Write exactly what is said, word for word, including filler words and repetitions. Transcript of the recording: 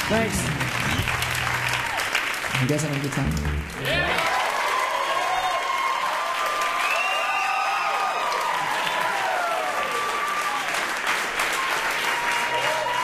Thanks. You guys having a good time? Yeah.